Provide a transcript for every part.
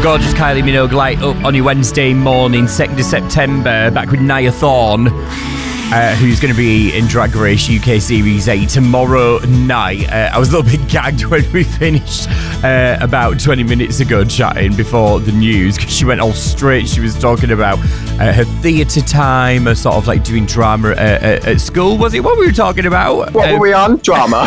gorgeous Kylie Minogue light up on your Wednesday morning, 2nd of September, back with Nia Thorne, who's going to be in Drag Race UK Series 8 tomorrow night. I was a little bit gagged when we finished about 20 minutes ago chatting before the news, because she went all straight. She was talking about her theatre time, her sort of like doing drama at school. Was it what we were talking about? What were we on? Drama.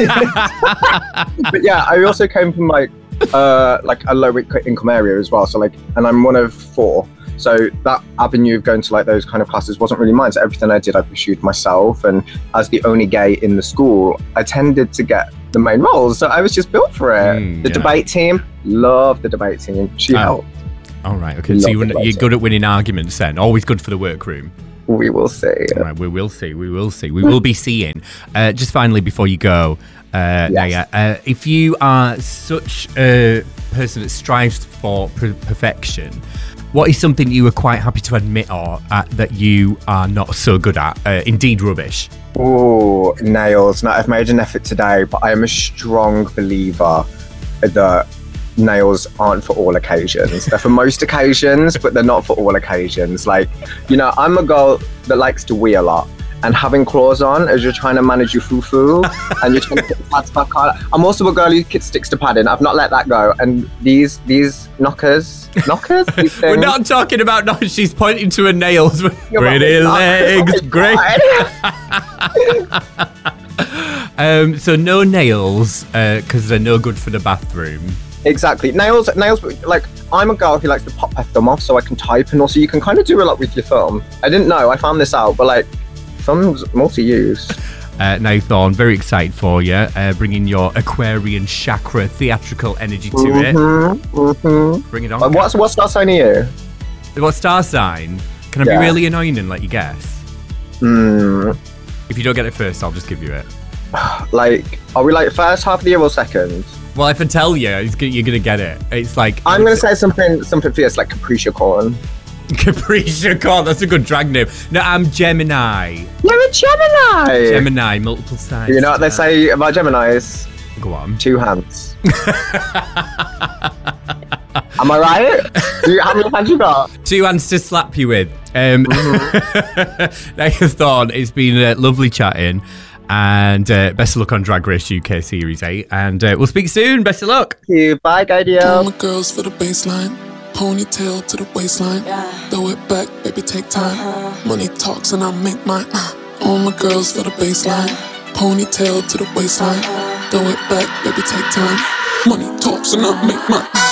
But yeah, I also came from like a low income area as well. So and I'm one of 4. So that avenue of going to like those kind of classes wasn't really mine. So everything I did, I pursued myself. And as the only gay in the school, I tended to get the main roles. So I was just built for it. The debate team, love the debate team. She helped. All right, okay. So you're good at winning arguments then. Always good for the workroom. We will see. All right, we will see. We will be seeing. Just finally, before you go, yes. Naya, if you are such a person that strives for perfection, what is something you were quite happy to admit that you are not so good at? Indeed, rubbish. Oh, nails. Now, I've made an effort today, but I am a strong believer that nails aren't for all occasions. They're for most occasions, but they're not for all occasions. I'm a girl that likes to wee a lot. And having claws on as you're trying to manage your foo-foo and you're trying to put the pads back on. I'm also a girl who sticks to padding. I've not let that go. And these knockers, these things. We're not talking about knockers. She's pointing to her nails. Pretty legs, great. So no nails, because they're no good for the bathroom. Exactly. Nails, I'm a girl who likes to pop her thumb off so I can type, and also you can kind of do a lot with your thumb. I didn't know, I found this out, but thumbs multi-use. Now, Thorne, very excited for you, bringing your Aquarian chakra theatrical energy to it. Bring it on. What star sign are you? What star sign? Can I be really annoying and let you guess? If you don't get it first, I'll just give you it. Are we first half of the year or second? Well, if I tell you, you're going to get it. It's I'm going to say something fierce, like Capricorn. Capricorn, that's a good drag name. No, I'm Gemini. You're a Gemini! Gemini, multiple signs. You know what they say about Geminis? Go on. 2 hands. Am I right? How many hands you got? 2 hands to slap you with. Naya Thorne, it's been lovely chatting. And best of luck on Drag Race UK Series 8. And we'll speak soon. Best of luck. Thank you. Bye, Guidio. All my girls for the baseline. Ponytail to the waistline. Throw it back, baby, take time. Money talks and I make mine. All my girls for the baseline. Ponytail to the waistline. Throw it back, baby, take time. Money talks and I make mine.